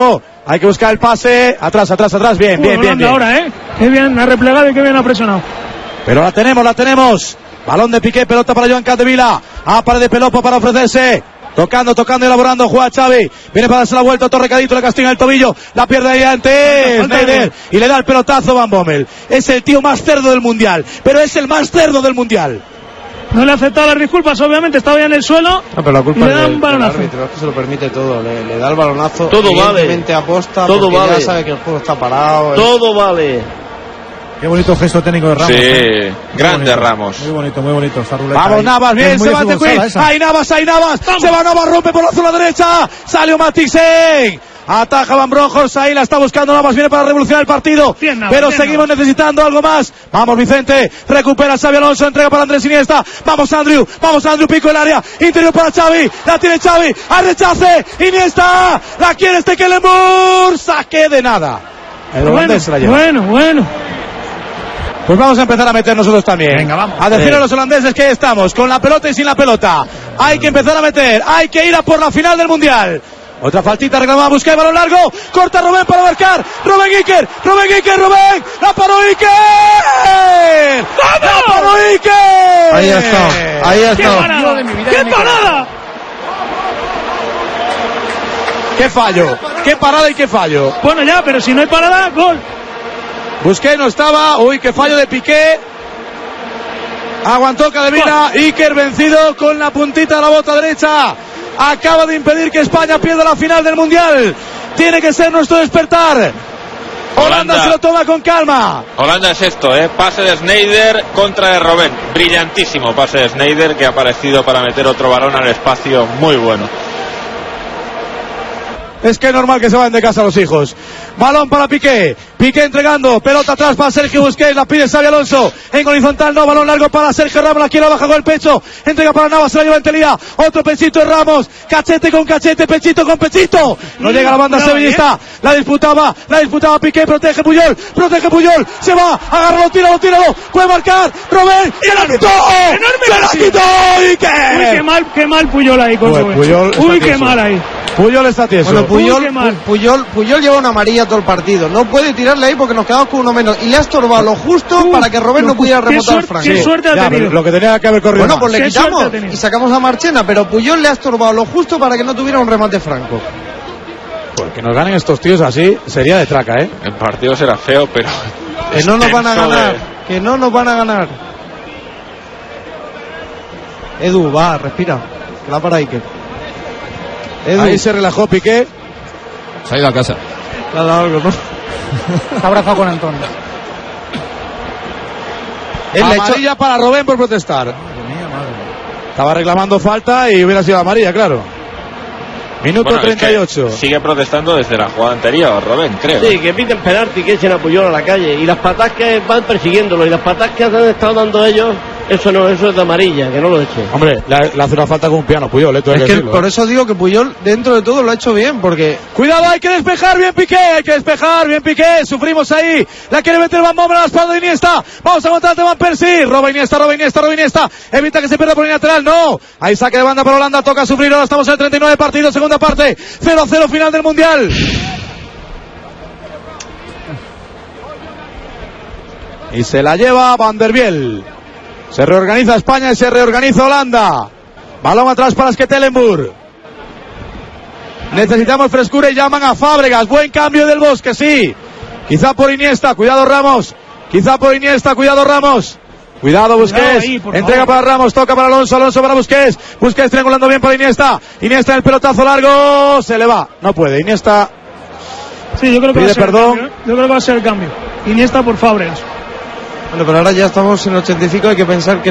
Hay que buscar el pase. Atrás. Bien, bien. Ahora, qué bien ha replegado y qué bien ha presionado. Pero la tenemos. Balón de Piqué, pelota para Joan Capdevila. Pared de Pelopo para ofrecerse. Tocando, elaborando, juega Xavi. Viene para darse la vuelta, otro recadito, le castiga el tobillo. La pierde ahí antes Schneider. Y le da el pelotazo Van Bommel. Es el tío más cerdo del mundial. Pero es el más cerdo del mundial. No le ha aceptado las disculpas, obviamente, estaba ya en el suelo. No, pero la culpa le da un balonazo. Del árbitro, es que se lo permite todo. Le da el balonazo. Todo vale. Aposta, todo porque vale. Ya sabe que el juego está parado. Todo vale. Qué bonito gesto técnico de Ramos. Sí, grande Ramos. Muy bonito. Esta ruleta. Vamos, Navas, bien, se va Tecuy. Ahí Navas. Se va Navas, rompe por la zona derecha. Salió Matixen. Ataja Van Bronckhorst, ahí la está buscando Navas, viene para revolucionar el partido. Bien, Navas, pero seguimos necesitando algo más. Vamos Vicente, recupera Xavi Alonso, entrega para Andrés Iniesta. Vamos Andrew, pico el área, interior para Xavi, la tiene Xavi, al rechace, Iniesta, la quiere Stekelenburg, saque de nada. El holandés se la lleva. Bueno. Pues vamos a empezar a meter nosotros también. Venga, vamos. A decir a los holandeses que estamos con la pelota y sin la pelota. Hay que empezar a meter, hay que ir a por la final del Mundial. Otra faltita reclamada, busca el balón largo, corta Robben para marcar, Robben Iker, la paró Iker, Ahí está. ¡Qué parada! ¡Qué parada y qué fallo! Bueno ya, pero si no hay parada, gol. Busquets no estaba, qué fallo de Piqué. Aguantó Capdevila, Iker vencido con la puntita de la bota derecha. Acaba de impedir que España pierda la final del Mundial. Tiene que ser nuestro despertar. Holanda se lo toma con calma. Holanda es esto, pase de Sneijder contra de Robben. Brillantísimo pase de Sneijder, que ha aparecido para meter otro balón al espacio, muy bueno. Es que es normal que se vayan de casa los hijos. Balón para Piqué entregando, pelota atrás para Sergio Busquets, la pide Xavi Alonso, en horizontal no, balón largo para Sergio Ramos, la quiere baja con el pecho, entrega para Navas, se la lleva en Telía, otro pechito de Ramos, cachete con cachete, pechito con pechito, no llega la banda sevillista, la disputaba Piqué, protege Puyol, se va, agárralo, tíralo, puede marcar, Robben, y la quitó, Iker. Uy, qué mal Puyol ahí con Robben. Uy, qué mal ahí. Puyol está tieso. Bueno, Puyol lleva una amarilla todo el partido. No puede tirarle ahí porque nos quedamos con uno menos. Y le ha estorbado lo justo para que Robben no pudiera remontar al Franco. Qué suerte ha tenido. Lo que tenía que haber corrido. Bueno, pues le quitamos y sacamos a Marchena. Pero Puyol le ha estorbado lo justo para que no tuviera un remate Franco. Porque nos ganen estos tíos así sería de traca, El partido será feo, pero que no nos van a ganar. Que no nos van a ganar. Edu, va, respira. Que la para Iker. Ahí se relajó Piqué. Se ha ido a casa. Le ha dado algo, ¿no? Está abrazado con Antonio. Amarilla para Robben por protestar. Estaba reclamando falta y hubiera sido amarilla, claro. Minuto 38. Es que sigue protestando desde la jugada anterior, Robben, creo. Sí, que piden penalti, que echen a Puyol a la calle. Y las patas que van persiguiéndolo, y las patas que han estado dando ellos, eso es de amarilla, que no lo echen. Hombre, le hace una falta con un piano, Puyol, es que por eso digo que Puyol, dentro de todo, lo ha hecho bien, porque... Cuidado, hay que despejar bien Piqué, sufrimos ahí. La quiere meter Van Bommel a la espalda de Iniesta. Vamos a aguantar ante Van Persie. Roba Iniesta. Evita que se pierda por el lateral, no. Ahí saque de banda para Holanda, toca sufrir. Ahora estamos en el 39 partido, segunda parte. 0-0 final del Mundial. Y se la lleva Van der Biel. Se reorganiza España y se reorganiza Holanda. Balón atrás para Stekelenburg. Necesitamos frescura y llaman a Fábregas. Buen cambio del Bosque, sí. Quizá por Iniesta, cuidado Ramos. Cuidado Busquets. Entrega para Ramos, toca para Alonso para Busquets. Busquets triangulando bien para Iniesta en el pelotazo largo. Se le va. No puede. Iniesta. Sí, yo creo que pide va a ser perdón. El cambio, Yo creo que va a ser el cambio. Iniesta por Fábregas. Bueno, pero ahora ya estamos en el 85, hay que pensar que